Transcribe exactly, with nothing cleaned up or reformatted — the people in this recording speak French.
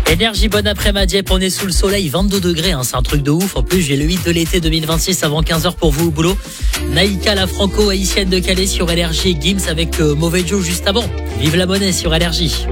Énergie, bonne après-midi, Dieppe, on est sous le soleil, vingt-deux degrés, hein, c'est un truc de ouf. En plus, j'ai le hit de l'été deux mille vingt-six avant quinze heures pour vous au boulot. Naïka, la franco-haïtienne de Calais sur Énergie, Gims avec euh, Mauvais Joe juste avant. Vive la monnaie sur Énergie.